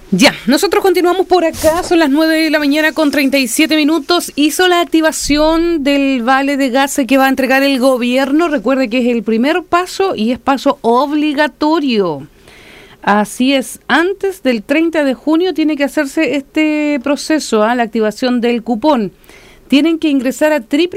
Ya, nosotros continuamos por acá, son las 9 de la mañana con 37 minutos. Hizo la activación del vale de gas que va a entregar el gobierno. Recuerde que es el primer paso y es paso obligatorio. Así es, antes del 30 de junio tiene que hacerse este proceso, la activación del cupón. Tienen que ingresar a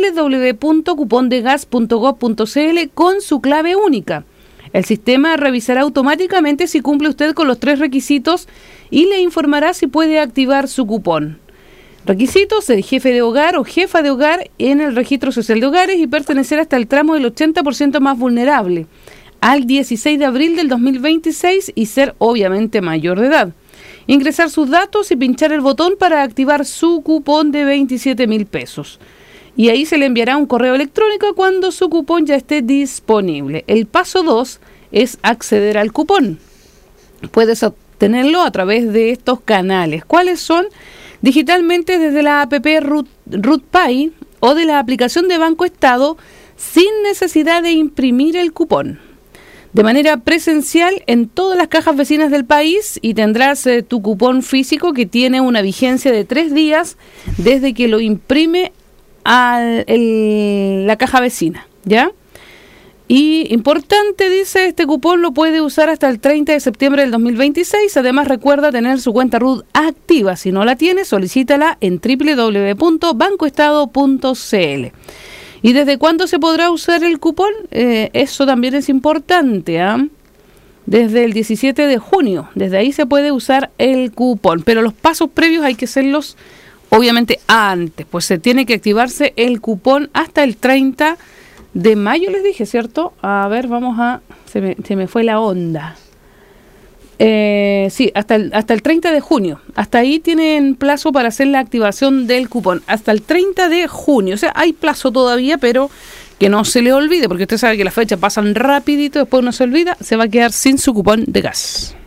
www.cupondegas.gov.cl con su clave única. El sistema revisará automáticamente si cumple usted con los 3 requisitos y le informará si puede activar su cupón. Requisitos: ser jefe de hogar o jefa de hogar en el registro social de hogares y pertenecer hasta el tramo del 80% más vulnerable al 16 de abril del 2026 y ser obviamente mayor de edad. Ingresar sus datos y pinchar el botón para activar su cupón de 27.000 pesos. Y ahí se le enviará un correo electrónico cuando su cupón ya esté disponible. El paso 2 es acceder al cupón. Puedes obtenerlo a través de estos canales. ¿Cuáles son? Digitalmente desde la app RutPay o de la aplicación de Banco Estado sin necesidad de imprimir el cupón. De manera presencial en todas las cajas vecinas del país y tendrás tu cupón físico que tiene una vigencia de 3 días desde que lo imprime la caja vecina, ¿ya? Y importante, dice, este cupón lo puede usar hasta el 30 de septiembre del 2026. Además, recuerda tener su cuenta RUT activa. Si no la tiene, solicítala en www.bancoestado.cl. ¿Y desde cuándo se podrá usar el cupón? Eso también es importante, Desde el 17 de junio. Desde ahí se puede usar el cupón. Pero los pasos previos hay que hacerlos obviamente antes, pues se tiene que activarse el cupón hasta el 30 de mayo, les dije, ¿cierto? A ver, se me fue la onda. Sí, hasta el 30 de junio. Hasta ahí tienen plazo para hacer la activación del cupón. Hasta el 30 de junio. O sea, hay plazo todavía, pero que no se le olvide, porque usted sabe que las fechas pasan rapidito, después uno se olvida, se va a quedar sin su cupón de gas.